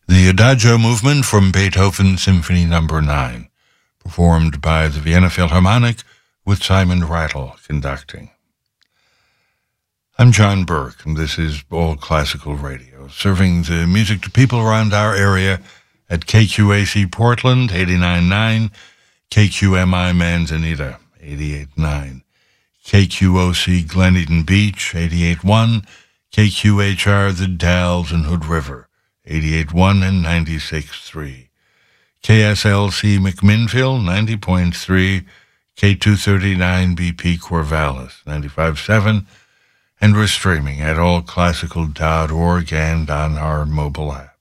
The Adagio movement from Beethoven's Symphony No. 9, performed by the Vienna Philharmonic with Simon Rattle conducting. I'm John Burke, and this is All Classical Radio, serving the music to people around our area at KQAC Portland, 89.9, KQMI Manzanita, 88.9, KQOC Glen Eden Beach, 88.1, KQHR The Dalles and Hood River, 88.1 and 96.3, KSLC McMinnville, 90.3, K239 BP Corvallis, 95.7, and we're streaming at allclassical.org and on our mobile app.